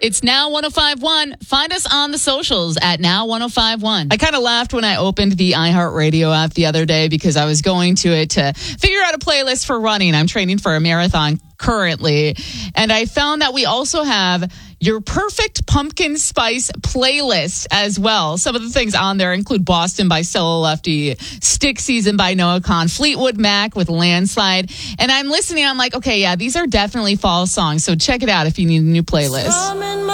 It's Now 105.1. Find us on the socials at Now 105.1. I kind of laughed when I opened the iHeartRadio app the other day because I was going to it to figure out a playlist for running. I'm training for a marathon currently. And I found that we also have your perfect pumpkin spice playlist as well. Some of the things on there include Boston by Stella Lefty, Stick Season by Noah Kahan, Fleetwood Mac with Landslide. And I'm listening, I'm like, okay, yeah, these are definitely fall songs. So check it out if you need a new playlist.